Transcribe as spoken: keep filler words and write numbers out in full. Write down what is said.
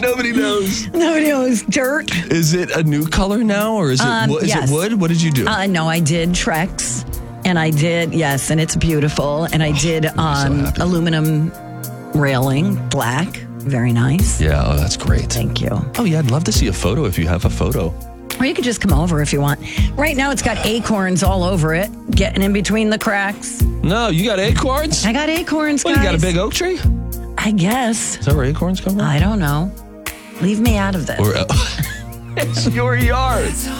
Nobody knows. Nobody knows. Dirt. Is it a new color now, or is it Um, wo- is yes. it wood? What did you do? Uh, no, I did Trex, and I did, yes, and it's beautiful. And I did um, happy. aluminum railing, black. Very nice. Yeah, oh, that's great. Thank you. Oh, yeah, I'd love to see a photo if you have a photo. Or you could just come over if you want. Right now, it's got acorns all over it, getting in between the cracks. No, you got acorns? I got acorns, Well, guys. you got a big oak tree? I guess. Is that where acorns come from? I don't know. Leave me out of this. Or, uh, it's your yard.